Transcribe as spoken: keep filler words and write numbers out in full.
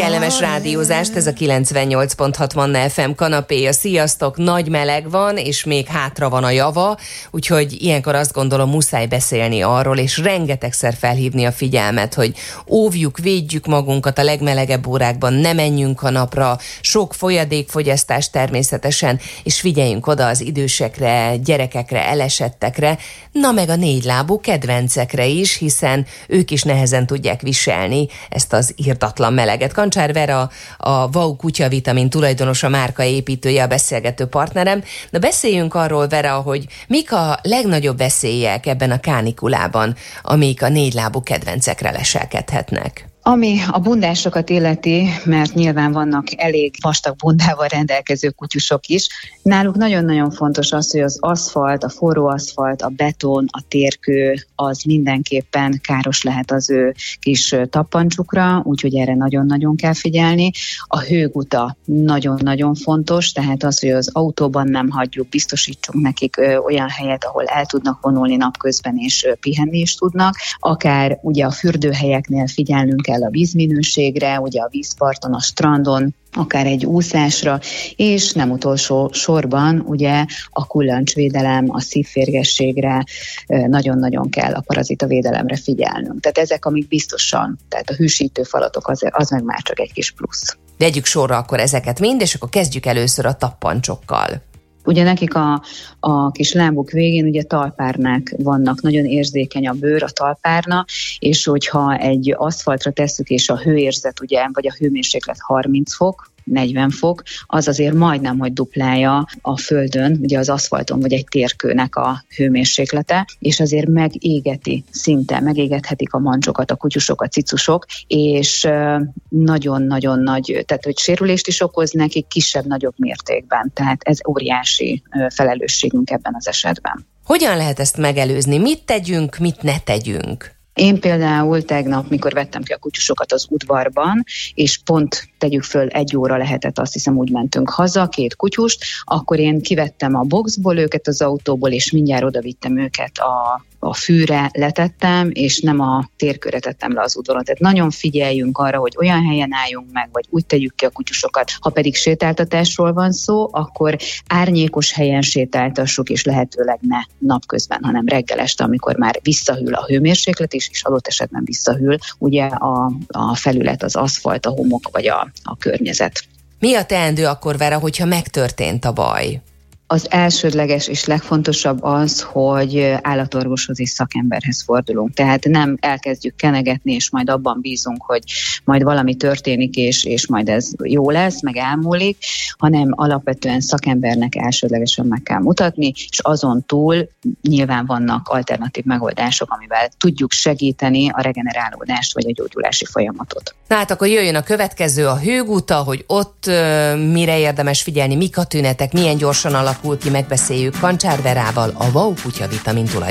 Kellemes rádiózást, ez a kilencvennyolc pont hat Manna ef em kanapéja. Sziasztok, nagy meleg van, és még hátra van a java, úgyhogy ilyenkor azt gondolom muszáj beszélni arról, és rengetegszer felhívni a figyelmet, hogy óvjuk, védjük magunkat a legmelegebb órákban, ne menjünk a napra, sok folyadékfogyasztás természetesen, és figyeljünk oda az idősekre, gyerekekre, elesettekre, na meg a négylábú kedvencekre is, hiszen ők is nehezen tudják viselni ezt az irdatlan meleget. Kancsár Vera, a Wow kutyavitamin tulajdonosa, márka építője, a beszélgető partnerem. De beszéljünk arról, Vera, hogy mik a legnagyobb veszélyek ebben a kánikulában, amik a négylábú kedvencekre leselkedhetnek. Ami a bundásokat illeti, mert nyilván vannak elég vastag bundával rendelkező kutyusok is, náluk nagyon-nagyon fontos az, hogy az aszfalt, a forró aszfalt, a beton, a térkő, az mindenképpen káros lehet az ő kis tappancsukra, úgyhogy erre nagyon-nagyon kell figyelni. A hőguta nagyon-nagyon fontos, tehát az, hogy az autóban nem hagyjuk, biztosítsunk nekik olyan helyet, ahol el tudnak vonulni napközben és pihenni is tudnak. Akár ugye a fürdőhelyeknél figyelnünk kell a vízminőségre, ugye a vízparton, a strandon, akár egy úszásra, és nem utolsó sorban ugye a kullancsvédelem, a szívférgességre nagyon-nagyon kell, a parazitavédelemre figyelnünk. Tehát ezek, amik biztosan, tehát a hűsítő falatok, az, az meg már csak egy kis plusz. Vegyük sorra akkor ezeket mind, és akkor kezdjük először a tappancsokkal. Ugye nekik a, a kis lábuk végén ugye talpárnák vannak, nagyon érzékeny a bőr, a talpárna, és hogyha egy aszfaltra tesszük, és a hőérzet ugye, vagy a hőmérséklet harminc fok, negyven fok, az azért majdnem, hogy duplája a földön, ugye az aszfalton, vagy egy térkőnek a hőmérséklete, és azért megégeti szinte, megégethetik a mancsokat, a kutyusok, a cicusok, és nagyon-nagyon nagy, tehát hogy sérülést is okoz nekik kisebb-nagyobb mértékben, tehát ez óriási felelősségünk ebben az esetben. Hogyan lehet ezt megelőzni? Mit tegyünk, mit ne tegyünk? Én például tegnap, mikor vettem ki a kutyusokat az udvarban, és pont tegyük föl egy óra lehetett, azt hiszem úgy mentünk haza, két kutyust, akkor én kivettem a boxból őket az autóból, és mindjárt odavittem őket a, a fűre, letettem, és nem a térkőre tettem le az udvaron. Tehát nagyon figyeljünk arra, hogy olyan helyen álljunk meg, vagy úgy tegyük ki a kutyusokat. Ha pedig sétáltatásról van szó, akkor árnyékos helyen sétáltassuk, és lehetőleg ne napközben, hanem reggel este, amikor már visszahűl a hőmérséklet, és, és adott esetben visszahűl ugye a, a felület, az aszfalt, a homok, vagy a, a környezet. Mi a teendő akkor, Vera, hogyha megtörtént a baj? Az elsődleges és legfontosabb az, hogy állatorvoshoz és szakemberhez fordulunk. Tehát nem elkezdjük kenegetni, és majd abban bízunk, hogy majd valami történik, és, és majd ez jó lesz, meg elmúlik, hanem alapvetően szakembernek elsődlegesen meg kell mutatni, és azon túl nyilván vannak alternatív megoldások, amivel tudjuk segíteni a regenerálódást, vagy a gyógyulási folyamatot. Na hát akkor jöjjön a következő, a hőguta, hogy ott uh, mire érdemes figyelni, mik a tünetek, milyen gyorsan alakul ki, megbeszéljük Kancsár Verával, a Wow kutyavitamin tulajdonosával.